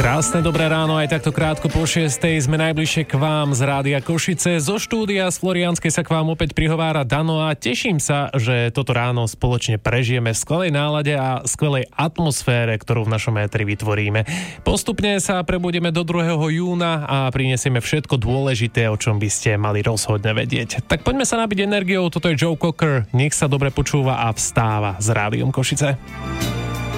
Krásne dobré ráno, aj takto krátko po 6:00 sme najbližšie k vám z Rádia Košice. Zo štúdia z Florianskej sa k vám opäť prihovára Dano a teším sa, že toto ráno spoločne prežijeme v skvelej nálade a skvelej atmosfére, ktorú v našom éteri vytvoríme. Postupne sa prebudeme do 2. júna a prinesieme všetko dôležité, o čom by ste mali rozhodne vedieť. Tak poďme sa nabiť energiou, toto je Joe Cocker, nech sa dobre počúva a vstáva z Rádiom Košice.